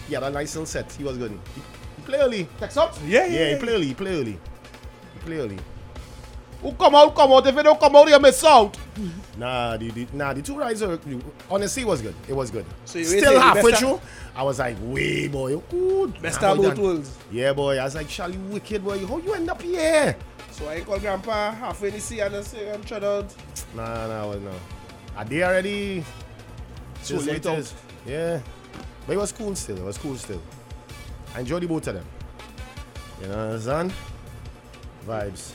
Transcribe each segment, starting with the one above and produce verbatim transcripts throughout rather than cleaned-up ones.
He had a nice little set. He was good. He, he play early. Text up? Yeah, yeah, Yeah, yeah. he play early. He play early. He play early. Who come out, come out. If you don't come out, you miss out. Nah, the, the, nah, the two rides are, honestly, it was good. It was good. So you Still rated the halfway best through, I was like, way, boy. Good. Best Nah, of boy, both done. worlds. Yeah, boy. I was like, Charlie, wicked, boy. How you end up here? So I call Grandpa halfway in the sea and I say, I'm shut out. Nah, nah, well, no. Are they already? So Just late what it out. is. Yeah. But it was cool still. It was cool still. I enjoyed the both of them. You know what I'm saying? Vibes.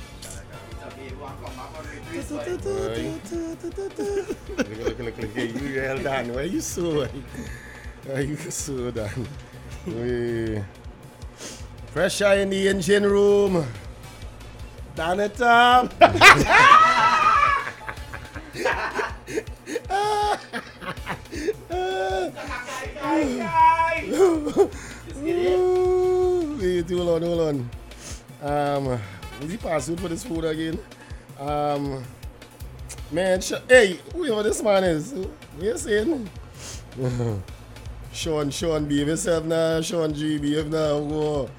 Look, look, look, look. Hey, you hell done. Why you so? Why you so done? We pressure in the engine room. Down it up. Wait, hold on, hold on. Um, is he password for this food again? Um, man, sh- hey, whoever this man is, what you saying? Sean, Sean, behave yourself now. Sean G, behave now. Whoa.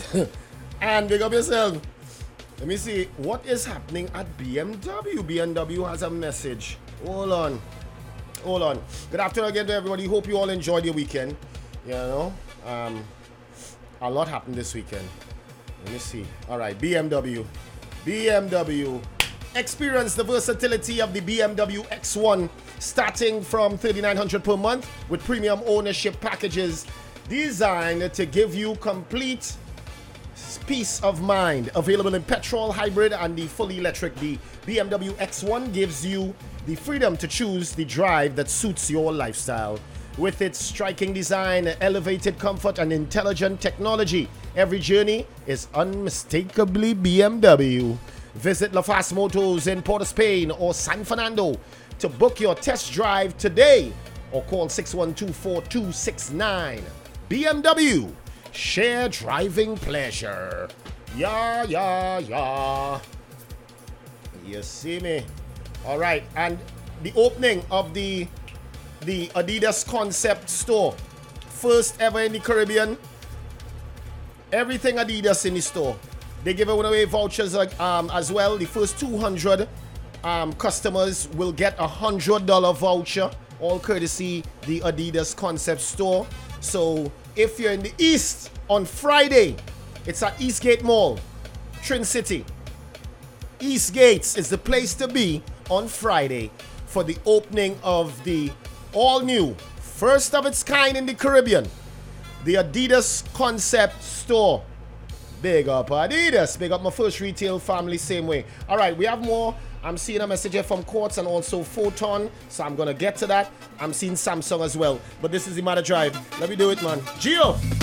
And big up yourself. Let me see, what is happening at B M W? B M W has a message. Hold on. Hold on. Good afternoon again to everybody. Hope you all enjoyed your weekend. You know, um, a lot happened this weekend. Let me see. All right, B M W. B M W. Experience the versatility of the B M W X one starting from thirty-nine hundred dollars per month with premium ownership packages designed to give you complete peace of mind. Available in petrol, hybrid, and the fully electric. The B M W X one gives you the freedom to choose the drive that suits your lifestyle. With its striking design, elevated comfort, and intelligent technology, every journey is unmistakably B M W. Visit LaFast Motors in Port of Spain or San Fernando to book your test drive today or call six one two, four two six nine. B M W. Share driving pleasure. Yeah, yeah, yeah. You see me? All right, and the opening of the the Adidas concept store, first ever in the Caribbean. Everything Adidas in the store. They give away vouchers um, as well. The first two hundred um, customers will get a one hundred dollars voucher, all courtesy the Adidas concept store. So if you're in the East on Friday, it's at Eastgate Mall, Trin City. Eastgates is the place to be on Friday for the opening of the all-new, first of its kind in the Caribbean, the Adidas concept store. Big up Adidas. Big up my first retail family, same way. All right, we have more. I'm seeing a message here from Quartz and also Photon, so I'm going to get to that. I'm seeing Samsung as well. But this is the Matter Drive. Let me do it, man. Gio!